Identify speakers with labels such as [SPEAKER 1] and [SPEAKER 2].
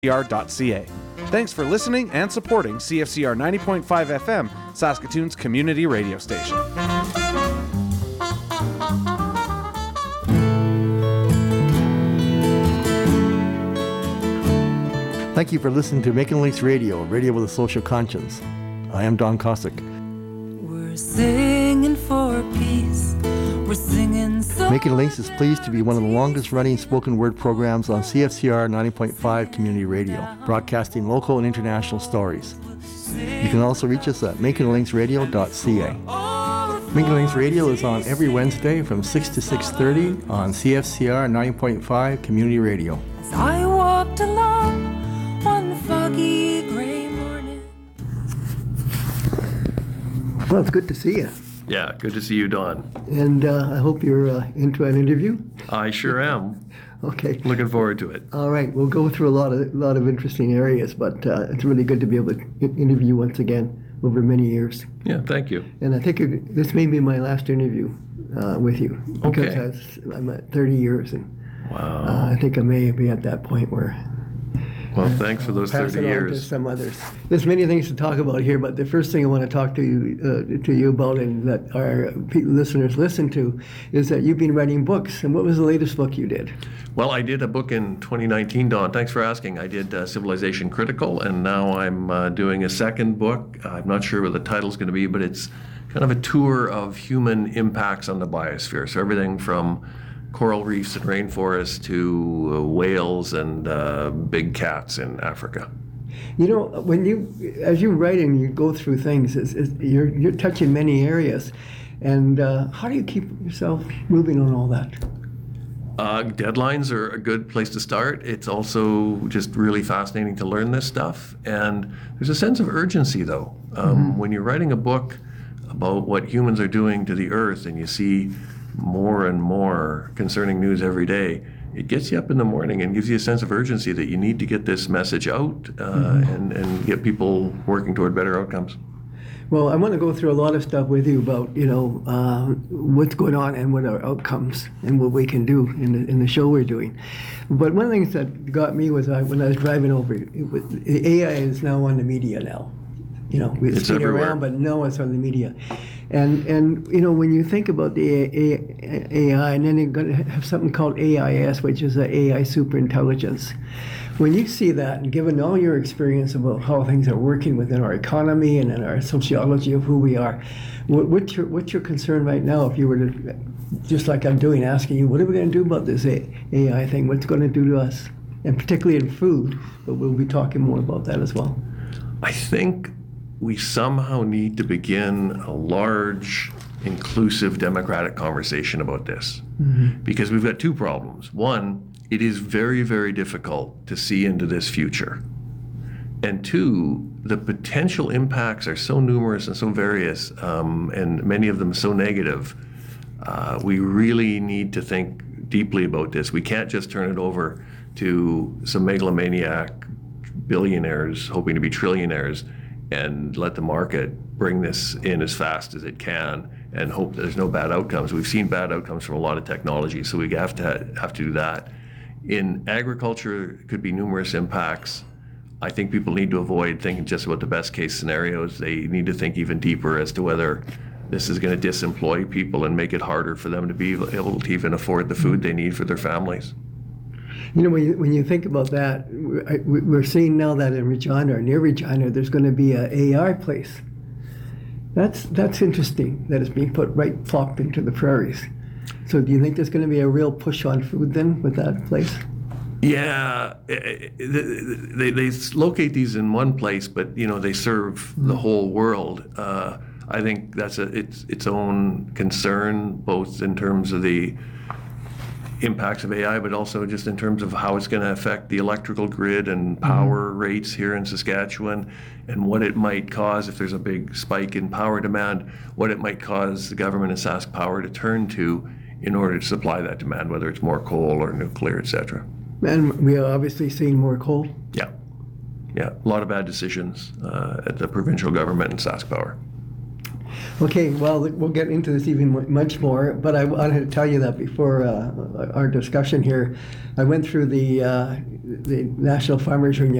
[SPEAKER 1] CFCR.ca. Thanks for listening and supporting CFCR 90.5 FM, Saskatoon's community radio station.
[SPEAKER 2] Thank you for listening to Making Links Radio, radio with a social conscience. I am Don Cossack.
[SPEAKER 3] We're singing for peace. We're singing so.
[SPEAKER 2] Making Links is pleased to be one of the longest running spoken word programs on CFCR 90.5 Community Radio, broadcasting local and international stories. You can also reach us at makinglinksradio.ca. Making Links Radio is on every Wednesday from 6 to 6:30 on CFCR 90.5 Community Radio.
[SPEAKER 3] As I walked along one foggy gray morning.
[SPEAKER 4] Well, it's good to see you.
[SPEAKER 5] Yeah, good to see you, Don.
[SPEAKER 4] And I hope you're into an interview.
[SPEAKER 5] I sure am.
[SPEAKER 4] Okay.
[SPEAKER 5] Looking forward to it.
[SPEAKER 4] All right. We'll go through a lot of interesting areas, but it's really good to be able to interview you once again over many years.
[SPEAKER 5] Yeah, thank you.
[SPEAKER 4] And I think this may be my last interview with you because I'm at 30 years, and
[SPEAKER 5] Wow.
[SPEAKER 4] I think I may be at that point where.
[SPEAKER 5] Well, thanks for those
[SPEAKER 4] Pass
[SPEAKER 5] 30
[SPEAKER 4] it on to
[SPEAKER 5] years.
[SPEAKER 4] some others. There's many things to talk about here, but the first thing I want to talk to you about, and that our listeners listen to, is that you've been writing books. And what was the latest book you did?
[SPEAKER 5] Well, I did a book in 2019, Don. Thanks for asking. I did Civilization Critical, and now I'm doing a second book. I'm not sure what the title's going to be, but it's kind of a tour of human impacts on the biosphere. So everything from coral reefs and rainforests to whales and big cats in Africa.
[SPEAKER 4] You know, as you write and you go through things, you're touching many areas. And how do you keep yourself moving on all that?
[SPEAKER 5] Deadlines are a good place to start. It's also just really fascinating to learn this stuff. And there's a sense of urgency, though. When you're writing a book about what humans are doing to the earth and you see more and more concerning news every day, it gets you up in the morning and gives you a sense of urgency that you need to get this message out and get people working toward better outcomes.
[SPEAKER 4] Well, I want to go through a lot of stuff with you about, what's going on and what our outcomes and what we can do in the show we're doing. But one of the things that got me was when I was driving over, AI is now on the media now. It's been around, but no, it's on the media. And when you think about the AI, and then you're going to have something called AIS, which is the AI superintelligence. When you see that, and given all your experience about how things are working within our economy and in our sociology of who we are, what's your concern right now if you were to, just like I'm doing, asking you, what are we going to do about this AI thing? What's it going to do to us? And particularly in food, but we'll be talking more about that as well.
[SPEAKER 5] I think we somehow need to begin a large, inclusive, democratic conversation about this. Because we've got two problems. One, it is very, very difficult to see into this future. And two, the potential impacts are so numerous and so various, and many of them so negative. We really need to think deeply about this. We can't just turn it over to some megalomaniac billionaires hoping to be trillionaires and let the market bring this in as fast as it can and hope there's no bad outcomes. We've seen bad outcomes from a lot of technology, so we have to do that. In agriculture, it could be numerous impacts. I think people need to avoid thinking just about the best case scenarios. They need to think even deeper as to whether this is going to disemploy people and make it harder for them to be able to even afford the food they need for their families.
[SPEAKER 4] When you think about that, we're seeing now that in Regina, or near Regina, there's going to be an AI place. That's interesting that it's being plopped into the prairies. So do you think there's going to be a real push on food then with that place?
[SPEAKER 5] Yeah, they locate these in one place, but they serve the whole world. I think that's its own concern, both in terms of the impacts of AI, but also just in terms of how it's going to affect the electrical grid and power rates here in Saskatchewan, and what it might cause if there's a big spike in power demand, what it might cause the government and Sask Power to turn to in order to supply that demand, whether it's more coal or nuclear, et cetera.
[SPEAKER 4] And we are obviously seeing more coal.
[SPEAKER 5] Yeah, a lot of bad decisions at the provincial government and Sask Power.
[SPEAKER 4] Okay, well, we'll get into this even much more, but I wanted to tell you that before our discussion here, I went through the National Farmers Union